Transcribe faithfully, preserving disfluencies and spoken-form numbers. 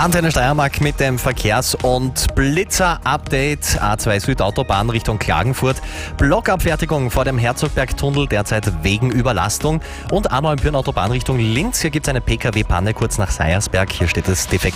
Antenne Steiermark mit dem Verkehrs- und Blitzer-Update. A zwei Südautobahn Richtung Klagenfurt. Blockabfertigung vor dem Herzogbergtunnel, derzeit wegen Überlastung. Und A neun Autobahn Richtung Linz. Hier gibt es eine P K W-Panne kurz nach Seiersberg. Hier steht es defekt.